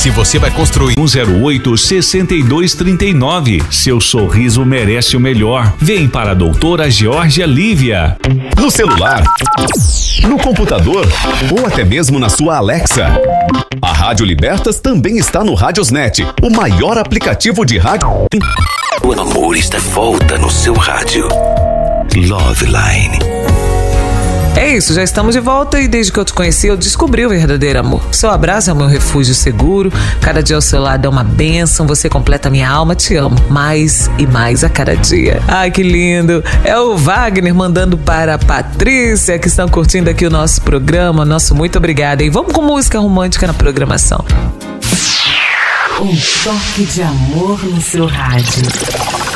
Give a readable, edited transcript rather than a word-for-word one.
Se você vai construir 108-6239, seu sorriso merece o melhor. Vem para a doutora Georgia Lívia. No celular, no computador ou até mesmo na sua Alexa. A Rádio Libertas também está no Radiosnet, o maior aplicativo de rádio. O amor está de volta no seu rádio. Loveline. É isso, já estamos de volta e desde que eu te conheci eu descobri o verdadeiro amor. Seu abraço é o meu refúgio seguro, cada dia ao seu lado é uma bênção, você completa minha alma, te amo mais e mais a cada dia. Ai, que lindo! É o Wagner mandando para a Patrícia, que estão curtindo aqui o nosso programa. Nosso muito obrigada. E vamos com música romântica na programação. Um toque de amor no seu rádio.